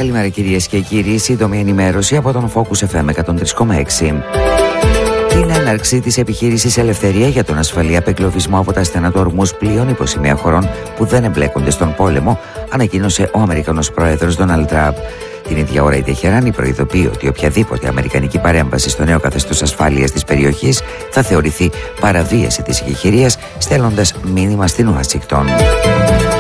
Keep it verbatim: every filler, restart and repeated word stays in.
Καλημέρα κυρίες και κύριοι, σύντομη ενημέρωση από τον Focus εφ εμ εκατόν τρία κόμμα έξι. Την έναρξη της επιχείρησης Ελευθερία για τον ασφαλή απεγκλωβισμό από τα στενά του ορμούς πλοίων υποσημεία χωρών που δεν εμπλέκονται στον πόλεμο, ανακοίνωσε ο Αμερικανός πρόεδρος Ντόναλντ Τραμπ. Την ίδια ώρα η Τεχεράνη προειδοποιεί ότι οποιαδήποτε αμερικανική παρέμβαση στο νέο καθεστώς ασφάλειας της περιοχής θα θεωρηθεί παραβίαση της ηχηρίας, στέλνοντας μήνυμα στην Ουάσιγκτον.